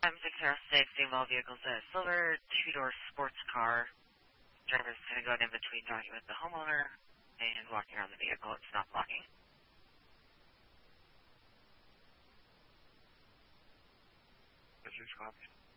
M606, same all vehicles, a silver two-door sports car. Driver's kind of going in between talking with the homeowner and walking around the vehicle. It's not blocking. This is copy.